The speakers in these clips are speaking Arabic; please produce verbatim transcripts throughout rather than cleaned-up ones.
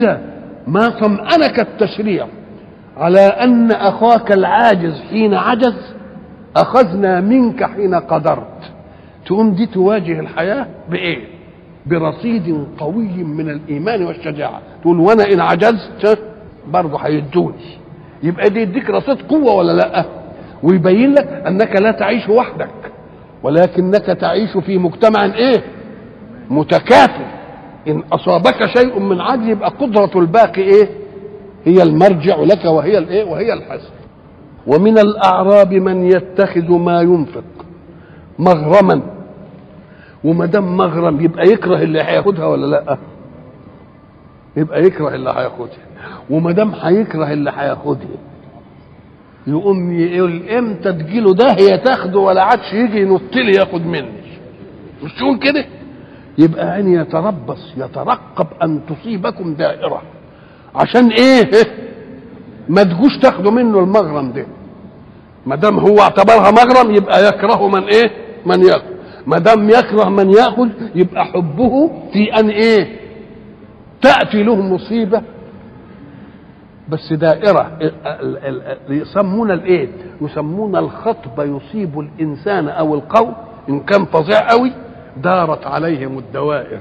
ما طمأنك التشريع على أن أخاك العاجز حين عجز أخذنا منك حين قدرت، تقوم دي تواجه الحياة بإيه؟ برصيد قوي من الإيمان والشجاعة. تقول وأنا إن عجزت برضه هيدوني، يبقى دي يديك رصيد قوة ولا لأ؟ ويبين لك أنك لا تعيش وحدك، ولكنك تعيش في مجتمع إيه؟ متكافل. إن أصابك شيء من عجز يبقى قدرة الباقي إيه؟ هي المرجع لك، وهي الإيه؟ وهي الحسن. ومن الأعراب من يتخذ ما ينفق مغرما، وما دام مغرم يبقى يكره اللي هياخدها ولا لا؟ يبقى يكره اللي هياخدها، وما دام هيكره اللي هياخدها يقوم يقول امتى تجيله ده هي تاخده ولا عادش يجي ينط لي ياخد مني، مش تقول كده؟ يبقى يعني يتربص يترقب ان تصيبكم دائره عشان ايه؟ ما تجوش تاخدوا منه المغرم ده. ما دام هو اعتبرها مغرم يبقى يكره من ايه؟ من ياخذ. ما دام يكره من ياخذ يبقى حبه في ان ايه؟ تاتي له مصيبه بس دائره. يسمون الايه؟ يسمون الخطب يصيب الانسان او القوم ان كان فظيع قوي دارت عليهم الدوائر.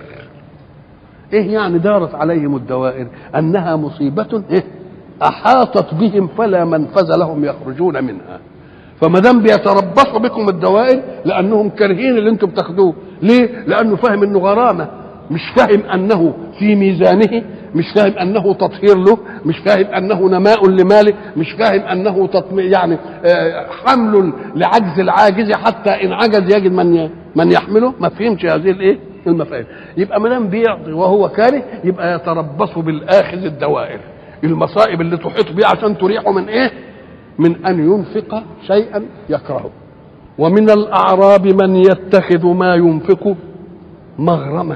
ايه يعني دارت عليهم الدوائر؟ انها مصيبه إيه؟ احاطت بهم فلا منفذ لهم يخرجون منها. فما دام بيتربصوا بكم الدوائر لانهم كارهين اللي انتم بتاخدوه. ليه؟ لانه فاهم انه غرامه، مش فاهم انه في ميزانه، مش فاهم انه تطهير له، مش فاهم انه نماء لماله، مش فاهم انه تطمئ يعني حمل لعجز العاجز حتى ان عجز يجد من من يحمله. ما فهمش هذه الايه؟ المفاهيم. يبقى ما دام بيعطي وهو كاره يبقى يتربص بالاخذ الدوائر، المصائب اللي تحيط به عشان تريحه من ايه؟ من ان ينفق شيئا يكرهه. ومن الاعراب من يتخذ ما ينفق مغرما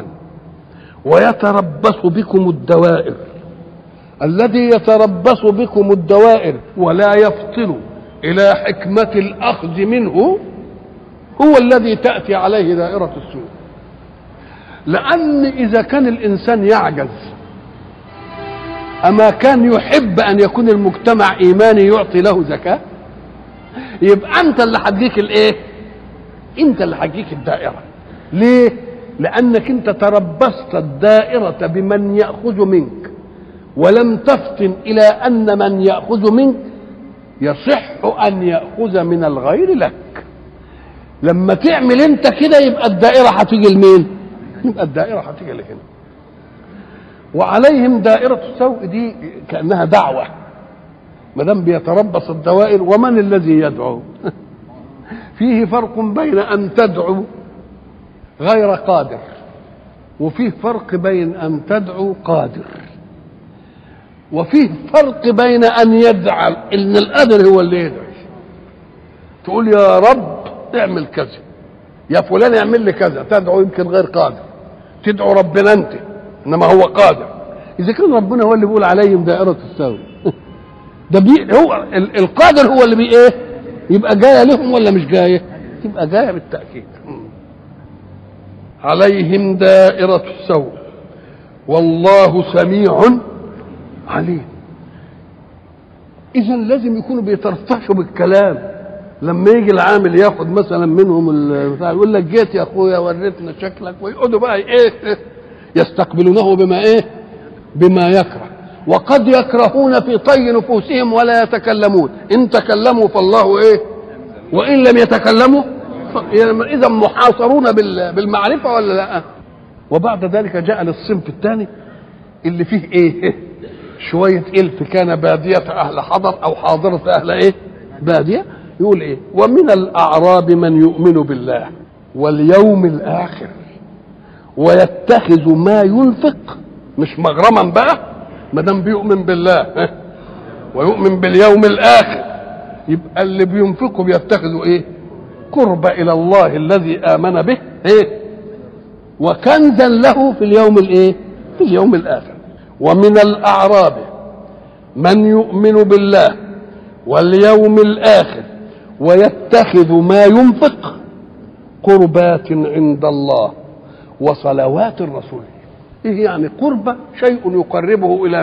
ويتربص بكم الدوائر. الذي يتربص بكم الدوائر ولا يفطن الى حكمة الاخذ منه هو الذي تأتي عليه دائرة السوء. لان اذا كان الانسان يعجز اما كان يحب ان يكون المجتمع ايماني يعطي له زكاة؟ يبقى انت اللي هتجيك الايه؟ انت اللي هتجيك الدائرة. ليه؟ لانك انت تربصت الدائرة بمن يأخذ منك ولم تفطن الى ان من يأخذ منك يصح ان يأخذ من الغير لك. لما تعمل انت كده يبقى الدائرة هتيجي لمين؟ يبقى الدائرة هتيجي لهنا. وعليهم دائرة السوء دي كأنها دعوة. ما دام بيتربص الدوائر ومن الذي يدعو؟ فيه فرق بين أن تدعو غير قادر وفيه فرق بين أن تدعو قادر، وفيه فرق بين أن يدعى إن القادر هو اللي يدعي. تقول يا رب اعمل كذا، يا فلان اعمل لي كذا، تدعو يمكن غير قادر، تدعو ربنا انت انما هو قادر. اذا كان ربنا هو اللي بيقول عليهم دائرة السوء ده بي هو القادر هو اللي بي ايه؟ يبقى جايه لهم ولا مش جايه؟ يبقى جايه بالتاكيد. عليهم دائرة السوء والله سميع عليم. اذا لازم يكونوا بيترفعوا بالكلام. لما يجي العامل ياخد مثلا منهم البتاع يقول لك جيت يا اخويا وريتنا شكلك، ويقعدوا بقى ايه؟ يستقبلونه بما ايه؟ بما يكره. وقد يكرهون في طي نفوسهم ولا يتكلمون. ان تكلموا فالله ايه؟ وان لم يتكلموا اذا محاصرون بالمعرفه ولا لا؟ وبعد ذلك جاء للصنف الثاني اللي فيه ايه؟ شويه الف كان باديه اهل حضر او حاضره اهل ايه؟ باديه. يقول ايه؟ ومن الاعراب من يؤمن بالله واليوم الاخر ويتخذ ما ينفق مش مغرما بقى. ما دام بيؤمن بالله ويؤمن باليوم الاخر يبقى اللي بينفقوا بيتخذوا ايه؟ قرب الى الله الذي امن به ايه؟ وكنزا له في اليوم الايه؟ في اليوم الاخر. ومن الاعراب من يؤمن بالله واليوم الاخر ويتخذ ما ينفق قربات عند الله وصلوات الرسول. ايه يعني قربة؟ شيء يقربه الى